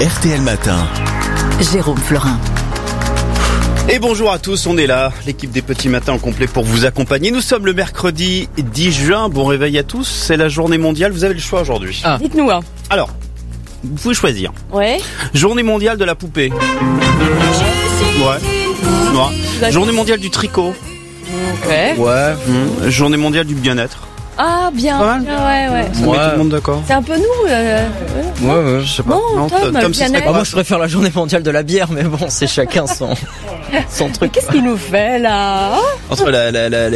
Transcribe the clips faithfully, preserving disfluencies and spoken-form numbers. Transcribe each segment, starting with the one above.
R T L Matin. Jérôme Florin. Et bonjour à tous, on est là, l'équipe des petits matins en complet pour vous accompagner. Nous sommes le mercredi dix juin, bon réveil à tous, c'est la journée mondiale, vous avez le choix aujourd'hui. Ah. Dites-nous un. Alors, vous pouvez choisir. Ouais. Journée mondiale de la poupée. Ouais. ouais. Journée mondiale du tricot. Ok. Ouais. Mmh. Journée mondiale du bien-être. Ah, bien. Pas mal. Ah, ouais, ouais. Ça met tout le monde d'accord. C'est un peu nous. Euh... Ouais, ouais, je sais pas. Non, non Tom, Tom, ce serait Ah, moi, je préfère la journée mondiale de la bière, mais bon, c'est chacun son, son Mais truc. qu'est-ce qu'il nous fait là? Entre la, la, la, la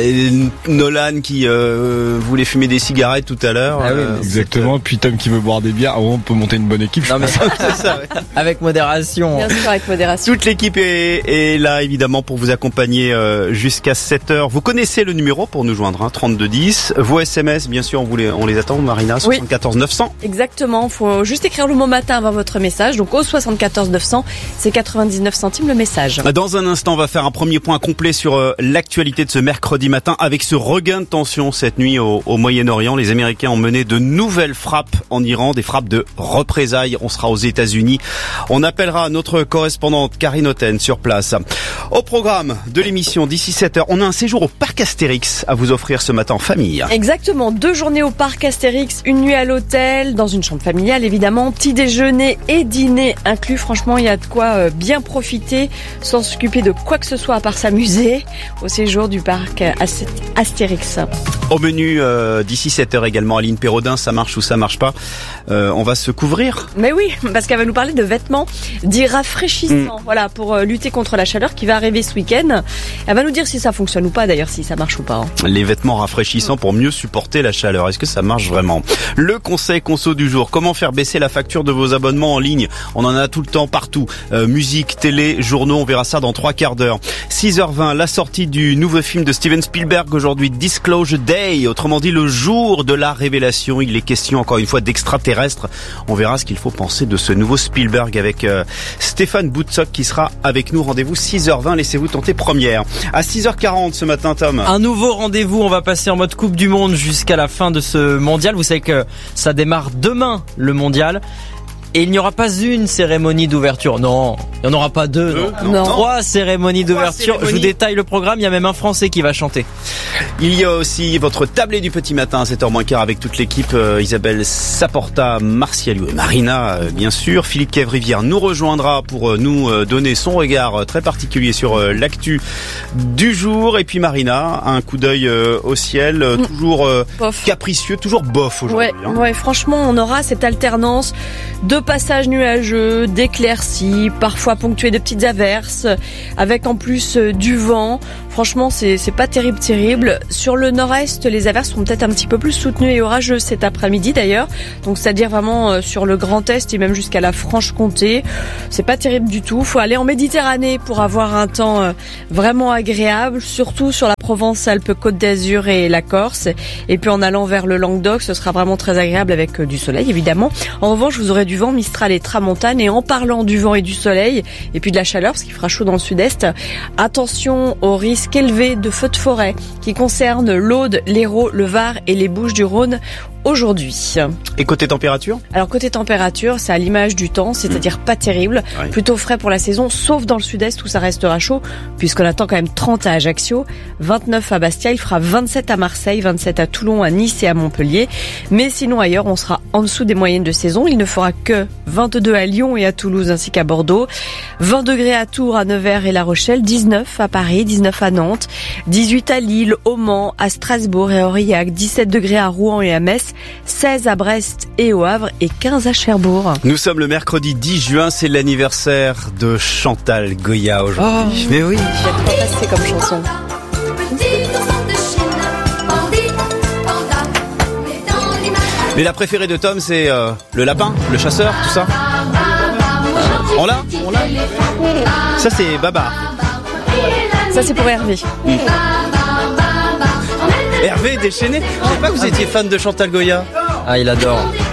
Nolan qui euh, voulait fumer des cigarettes tout à l'heure. Ah oui, euh, Exactement, puis Tom qui veut boire des bières, oh, on peut monter une bonne équipe. Non, mais c'est ça, ouais. avec modération. Bien sûr, avec modération. Toute l'équipe est, est là évidemment pour vous accompagner euh, jusqu'à sept heures. Vous connaissez le numéro pour nous joindre, hein, trente-deux dix. Vos S M S, bien sûr, on, vous les, on les attend, Marina, soixante-quatorze neuf cents. Exactement, faut juste écrire le mot matin avant votre message. Donc au soixante-quatorze neuf cents, c'est quatre-vingt-dix-neuf centimes le message. Dans un instant, on va faire un premier point complet sur euh, l'actualité de ce mercredi matin avec ce regain de tension cette nuit au, au Moyen-Orient. Les Américains ont mené de nouvelles frappes en Iran, des frappes de représailles. On sera aux États-Unis. On appellera notre correspondante Karine Oten sur place. Au programme de l'émission d'ici sept heures, on a un séjour au parc Astérix à vous offrir ce matin en famille. Exactement, deux journées au parc Astérix, une nuit à l'hôtel, dans une chambre familiale évidemment, petit déjeuner et dîner inclus. Franchement, il y a de quoi bien profiter sans s'occuper de quoi que ce soit à part s'amuser au séjour du parc Astérix. Au menu euh, d'ici sept heures également, Aline Pérodin, ça marche ou ça marche pas. Euh, on va se couvrir. Mais oui, parce qu'elle va nous parler de vêtements dits rafraîchissants, mmh. voilà, pour lutter contre la chaleur qui va arriver ce week-end. Elle va nous dire si ça fonctionne ou pas, d'ailleurs, si ça marche ou pas. Hein. Les vêtements rafraîchissants pour mieux supporter la chaleur. Est-ce que ça marche vraiment? Le conseil conso du jour. Comment faire baisser la facture de vos abonnements en ligne? On en a tout le temps, partout. Euh, musique, télé, journaux, on verra ça dans trois quarts d'heure. six heures vingt, la sortie du nouveau film de Steven Spielberg aujourd'hui, Disclosure Day. Autrement dit, le jour de la révélation. Il est question, encore une fois, d'extraterrestres. On verra ce qu'il faut penser de ce nouveau Spielberg avec euh, Stéphane Boutsock qui sera avec nous. Rendez-vous six heures vingt. Laissez-vous tenter première. À six heures quarante ce matin, Tom. Un nouveau rendez-vous. On va passer en mode Coupe du Monde jusqu'à la fin de ce mondial. Vous savez que ça démarre demain, le mondial. Et il n'y aura pas une cérémonie d'ouverture. Non, il n'y en aura pas deux. deux non. non. Trois cérémonies Trois d'ouverture. cérémonies. Je vous détaille le programme. Il y a même un Français qui va chanter. Il y a aussi votre tablé du petit matin à sept heures moins quart avec toute l'équipe. Euh, Isabelle Saporta, Martial et Marina, euh, bien sûr. Philippe Kèvrivière nous rejoindra pour euh, nous euh, donner son regard euh, très particulier sur euh, l'actu du jour. Et puis Marina, un coup d'œil euh, au ciel, euh, mmh. toujours euh, capricieux, toujours bof aujourd'hui. Ouais, hein. ouais, franchement, on aura cette alternance de passages nuageux, d'éclaircies, parfois ponctués de petites averses, avec en plus euh, du vent. Franchement, c'est, c'est pas terrible, terrible. Sur le nord-est, les averses seront peut-être un petit peu plus soutenues et orageuses cet après-midi d'ailleurs. Donc, c'est-à-dire vraiment euh, sur le Grand Est et même jusqu'à la Franche-Comté. C'est pas terrible du tout. Faut aller en Méditerranée pour avoir un temps euh, vraiment agréable, surtout sur la Provence-Alpes-Côte d'Azur et la Corse. Et puis en allant vers le Languedoc, ce sera vraiment très agréable avec euh, du soleil, évidemment. En revanche, vous aurez du vent, Mistral et Tramontane. Et en parlant du vent et du soleil, et puis de la chaleur, parce qu'il fera chaud dans le sud-est, attention au risque élevé de feux de forêt qui concerne l'Aude, l'Hérault, le Var et les Bouches-du-Rhône aujourd'hui. Et côté température? Alors côté température, c'est à l'image du temps, c'est-à-dire pas terrible, ouais. Plutôt frais pour la saison, sauf dans le sud-est où ça restera chaud, puisqu'on attend quand même trente à Ajaccio, vingt-neuf à Bastia, il fera vingt-sept à Marseille, vingt-sept à Toulon, à Nice et à Montpellier. Mais sinon ailleurs, on sera en dessous des moyennes de saison. Il ne fera que vingt-deux à Lyon et à Toulouse ainsi qu'à Bordeaux, vingt degrés à Tours, à Nevers et La Rochelle, dix-neuf à Paris, dix-neuf à Nantes, dix-huit à Lille, au Mans, à Strasbourg et à Aurillac, dix-sept degrés à Rouen et à Metz, seize à Brest et au Havre et quinze à Cherbourg. Nous sommes le mercredi dix juin, c'est l'anniversaire de Chantal Goya aujourd'hui. Oh, mais oui. C'est fantastique comme chanson. Mais la préférée de Tom, c'est euh, le lapin, le chasseur, tout ça. On l'a On l'a Ça, c'est Baba. Ça, c'est pour Hervé. Mmh. Hervé déchaîné. Je savais pas que vous étiez fan de Chantal Goya. Ah, il adore.